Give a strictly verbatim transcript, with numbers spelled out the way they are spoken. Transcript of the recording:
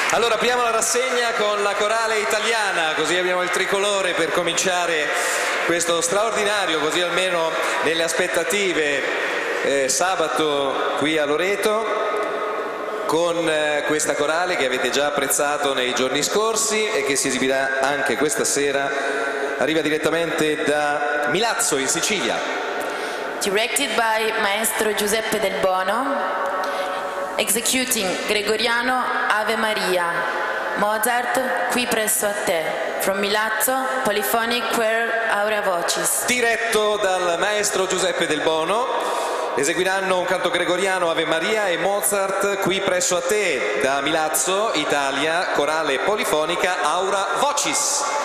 Allora apriamo la rassegna con la corale italiana, così abbiamo il tricolore per cominciare questo straordinario, così almeno nelle aspettative, eh, sabato qui a Loreto, con eh, questa corale che avete già apprezzato nei giorni scorsi e che si esibirà anche questa sera. Arriva direttamente da Milazzo in Sicilia. Directed by Maestro Giuseppe Del Bono. Executing Gregoriano Ave Maria, Mozart, Qui presso a te, from Milazzo, Polyphonic Choir Aura Vocis. Diretto dal maestro Giuseppe Del Bono, eseguiranno un canto gregoriano Ave Maria e Mozart, Qui presso a te, da Milazzo, Italia, corale polifonica Aura Vocis.